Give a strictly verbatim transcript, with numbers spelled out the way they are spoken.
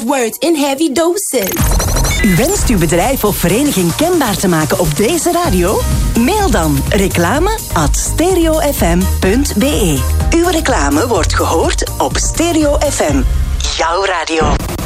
Words in heavy doses. U wenst uw bedrijf of vereniging kenbaar te maken op deze radio? Mail dan reclame at stereofm punt be. Uw reclame wordt gehoord op Stereo F M. Jouw radio.